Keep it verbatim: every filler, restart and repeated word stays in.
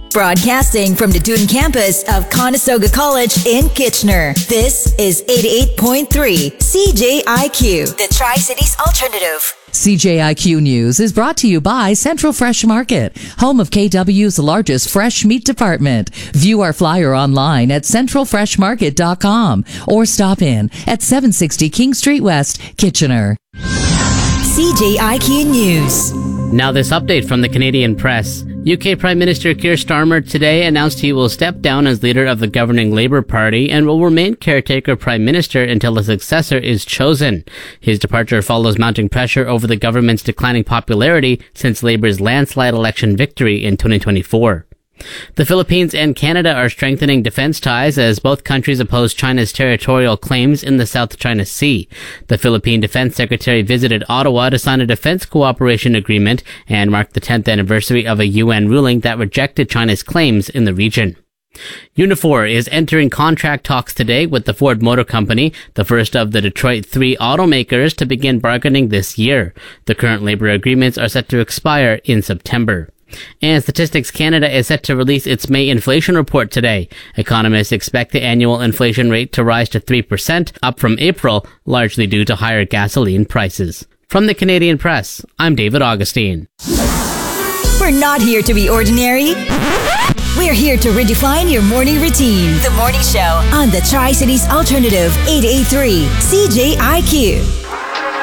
Broadcasting from the Dune campus of Conestoga College in Kitchener. This is eighty-eight point three C J I Q, the Tri-Cities Alternative. C J I Q News is brought to you by Central Fresh Market, home of K W's largest fresh meat department. View our flyer online at central fresh market dot com or stop in at seven sixty King Street West, Kitchener. C J I Q News. Now this update from the Canadian press. U K Prime Minister Keir Starmer today announced he will step down as leader of the governing Labour Party and will remain caretaker Prime Minister until a successor is chosen. His departure follows mounting pressure over the government's declining popularity since Labour's landslide election victory in twenty twenty-four. The Philippines and Canada are strengthening defense ties as both countries oppose China's territorial claims in the South China Sea. The Philippine Defense Secretary visited Ottawa to sign a defense cooperation agreement and mark the tenth anniversary of a U N ruling that rejected China's claims in the region. Unifor is entering contract talks today with the Ford Motor Company, the first of the Detroit three automakers to begin bargaining this year. The current labor agreements are set to expire in September. And Statistics Canada is set to release its May inflation report today. Economists expect the annual inflation rate to rise to three percent, up from April, largely due to higher gasoline prices. From the Canadian Press, I'm David Augustine. We're not here to be ordinary. We're here to redefine your morning routine. The Morning Show on the Tri-Cities Alternative eight eighty-three C J I Q.